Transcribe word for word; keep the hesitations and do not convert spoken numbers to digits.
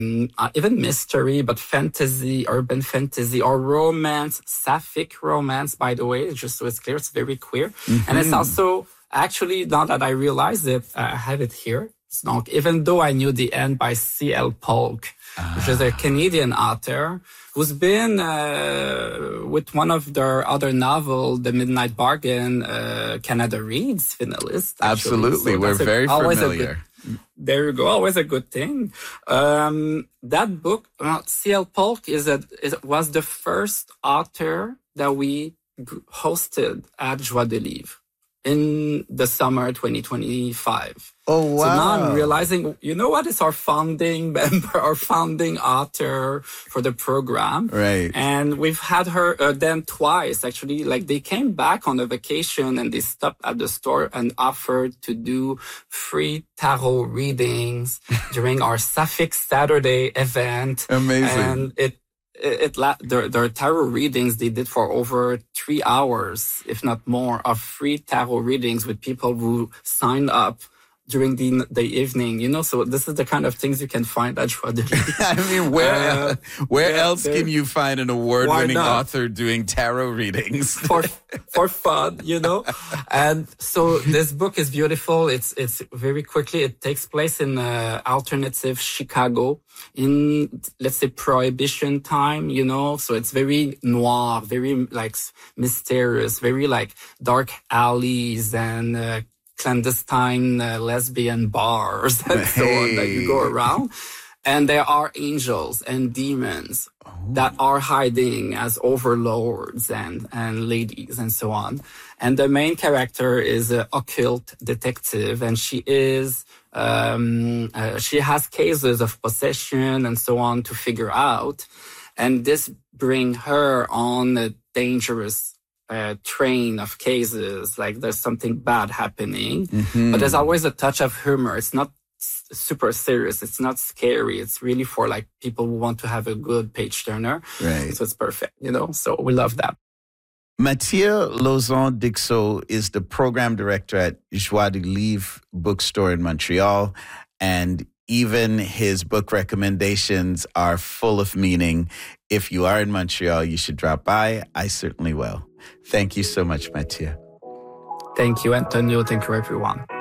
uh, even mystery, but fantasy, urban fantasy, or romance, sapphic romance, by the way, just so it's clear, it's very queer. Mm-hmm. And it's also, actually, now that I realize it, I have it here. So, even though I knew the end by C L Polk, ah. which is a Canadian author who's been uh, with one of their other novel, The Midnight Bargain, uh, Canada Reads finalist. Actually. Absolutely, so we're a, very familiar. Good, there you go, always a good thing. Um, that book, uh, C L Polk, is a is, was the first author that we hosted at Joie de Livre in the summer twenty twenty-five. Oh, wow. So now I'm realizing, you know what? It's our founding member, our founding author for the program. Right. And we've had her, uh, them twice, actually. Like, they came back on a vacation and they stopped at the store and offered to do free tarot readings during our Sapphic Saturday event. Amazing. And it, It, it their, their tarot readings they did for over three hours, if not more, of free tarot readings with people who signed up during the the evening. You know, so this is the kind of things you can find at Joie de Livre. I mean, where uh, where yeah, else can you find an award-winning author doing tarot readings for for fun? You know, and so this book is beautiful. It's it's very quickly. It takes place in uh, alternative Chicago in, let's say, Prohibition time. You know, so it's very noir, very like mysterious, very like dark alleys and uh, clandestine uh, lesbian bars and hey. so on that you go around. And there are angels and demons oh. that are hiding as overlords and, and ladies and so on. And the main character is an occult detective, and she is, um, uh, she has cases of possession and so on to figure out. And this brings her on a dangerous Uh, train of cases, like there's something bad happening, mm-hmm. but there's always a touch of humor. It's not s- super serious. It's not scary. It's really for like people who want to have a good page turner. Right. So it's perfect, you know, so we love that. Mathieu Lauzon-Dixot is the program director at Joie de Livre bookstore in Montreal, and even his book recommendations are full of meaning. If you are in Montreal, you should drop by. I certainly will. Thank you so much, Mathieu. Thank you, Antonio. Thank you, everyone.